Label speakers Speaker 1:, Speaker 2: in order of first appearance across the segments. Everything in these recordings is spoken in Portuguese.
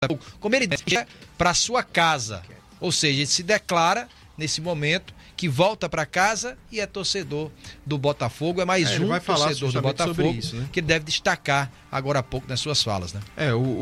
Speaker 1: como ele disse, para sua casa. Ou seja, ele se declara nesse momento que volta para casa e é torcedor do Botafogo. É mais um torcedor do Botafogo isso, né? Que deve destacar agora há pouco nas suas falas, né?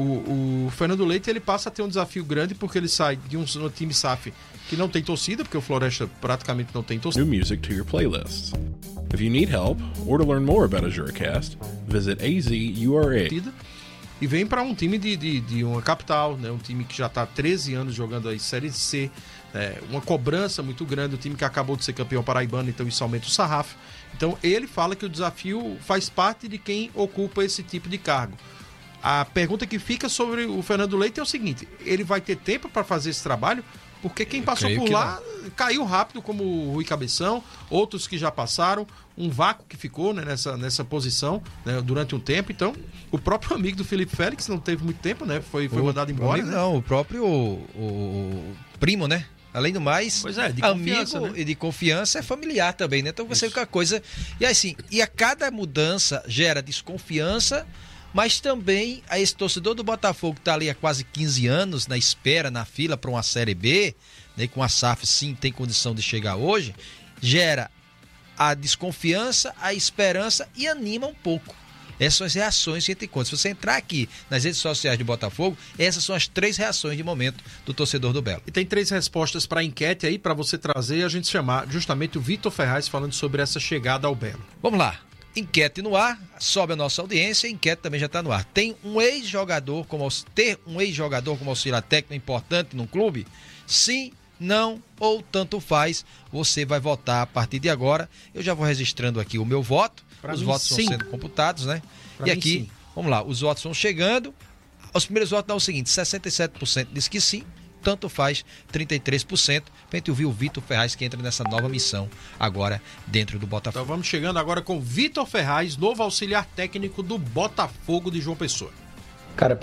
Speaker 2: O Fernando Leite, ele passa a ter um desafio grande porque ele sai de um time SAF que não tem torcida, porque o Floresta praticamente não tem torcida.
Speaker 3: New music to your playlists. If you need help or to learn more about a Juracast, visit AZURA.
Speaker 2: E vem para um time de uma capital, né? Um time que já está há 13 anos jogando aí Série C, uma cobrança muito grande, um time que acabou de ser campeão paraibano, então isso aumenta o sarrafo. Então ele fala que o desafio faz parte de quem ocupa esse tipo de cargo. A pergunta que fica sobre o Fernando Leite é o seguinte: ele vai ter tempo para fazer esse trabalho? Porque quem passou por lá caiu rápido, como o Rui Cabeção, outros que já passaram, um vácuo que ficou, né, nessa posição, né, durante um tempo. Então, o próprio amigo do Felipe Félix não teve muito tempo, né? Foi mandado embora.
Speaker 1: Né? Não, o próprio o primo, né? Além do mais,
Speaker 2: de
Speaker 1: amigo,
Speaker 2: né?
Speaker 1: E de confiança é familiar também, né? Então você fica a coisa. E assim, a cada mudança gera desconfiança, mas também esse torcedor do Botafogo que está ali há quase 15 anos na espera, na fila para uma Série B, né, com a SAF sim tem condição de chegar hoje, gera a desconfiança, a esperança e anima um pouco. Essas são as reações que a gente conta. Se você entrar aqui nas redes sociais do Botafogo, essas são as 3 reações de momento do torcedor do Belo.
Speaker 2: E tem 3 respostas para a enquete aí, para você trazer e a gente chamar justamente o Vitor Ferraz falando sobre essa chegada ao Belo.
Speaker 1: Vamos lá. Enquete no ar, sobe a nossa audiência, a enquete também já está no ar. Ter um ex-jogador como auxiliar técnico importante num clube? Sim, não ou tanto faz, você vai votar a partir de agora. Eu já vou registrando aqui o meu voto, os votos
Speaker 2: sim.
Speaker 1: vão sendo computados, né?
Speaker 2: Pra
Speaker 1: e
Speaker 2: mim,
Speaker 1: aqui,
Speaker 2: sim.
Speaker 1: Vamos lá, os votos vão chegando. Os primeiros votos dão o seguinte: 67% diz que sim, tanto faz 33%. Pra gente ouvir o Vitor Ferraz, que entra nessa nova missão agora dentro do Botafogo.
Speaker 2: Então vamos chegando agora com o Vitor Ferraz, novo auxiliar técnico do Botafogo de João Pessoa.
Speaker 4: Cara,